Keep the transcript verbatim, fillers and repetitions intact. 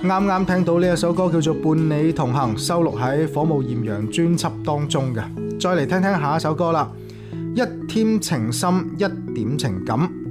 啱啱聽到呢一首歌叫做《伴你同行》，收錄喺《火舞豔陽》專輯當中嘅。再嚟聽聽下一首歌啦，《一添情深一點情感》。